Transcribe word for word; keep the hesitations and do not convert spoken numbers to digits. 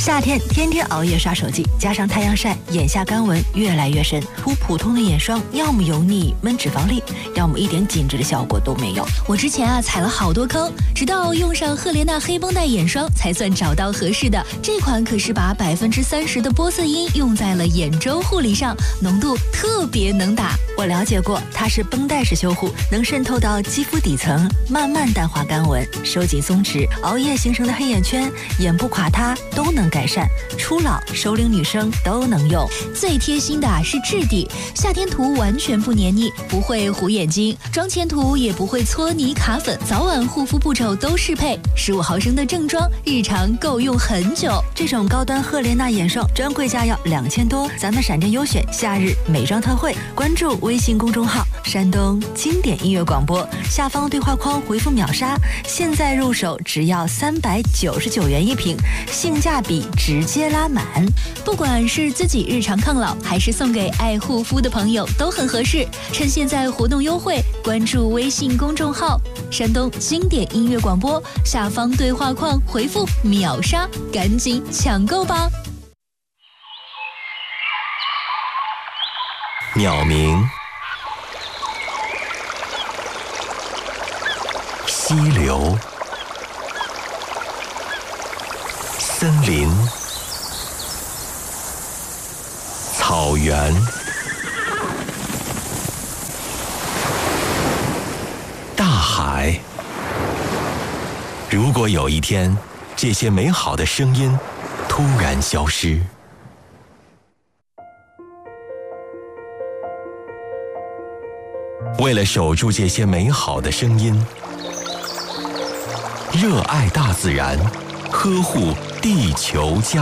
夏天天天熬夜刷手机，加上太阳晒，眼下干纹越来越深。涂普通的眼霜，要么油腻闷脂肪粒，要么一点紧致的效果都没有。 我之前啊踩了好多坑，直到用上赫莲娜黑绷带眼霜，才算找到合适的。这款可是把百分之三十的玻色因用在了眼周护理上，浓度特别能打。 我了解过，它是绷带式修护，能渗透到肌肤底层，慢慢淡化干纹，收紧松弛，熬夜形成的黑眼圈、眼部垮塌都能改善。初老、熟龄女生都能用。 最贴心的是质地，夏天涂完全不黏腻，不会糊眼睛，妆前涂也不会搓泥卡粉，早晚护肤步骤都适配。十五毫升的正装，日常够用很久。 这种高端赫莲娜眼霜专柜价要两千多，咱们闪电优选夏日美妆特惠，关注微信公众号山东经典音乐广播，下方对话框回复秒杀，现在入手只要三百九十九元一瓶，性价比直接拉满。 不管是自己日常抗老，还是送给爱护肤的朋友，都很合适。趁现在活动优惠，关注微信公众号山东经典音乐广播，下方对话框回复秒杀，赶紧抢购吧。 鸟鸣，溪流，森林，草原，大海。如果有一天，这些美好的声音突然消失，为了守住这些美好的声音，热爱大自然，呵护地球家。